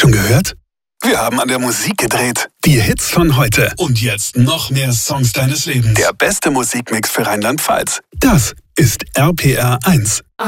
Schon gehört? Wir haben an der Musik gedreht. Die Hits von heute. Und jetzt noch mehr Songs deines Lebens. Der beste Musikmix für Rheinland-Pfalz. Das ist RPR 1.